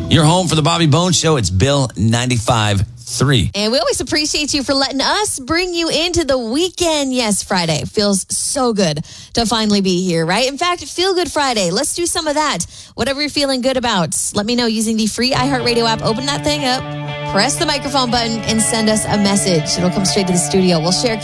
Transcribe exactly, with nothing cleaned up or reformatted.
Your home for the Bobby Bones Show. It's Bill ninety-five point three. And we always appreciate you for letting us bring you into the weekend. Yes, Friday feels so good to finally be here, right? In fact, Feel Good Friday. Let's do some of that. Whatever you're feeling good about, let me know using the free iHeartRadio app. Open that thing up, press the microphone button, and send us a message. It'll come straight to the studio. We'll share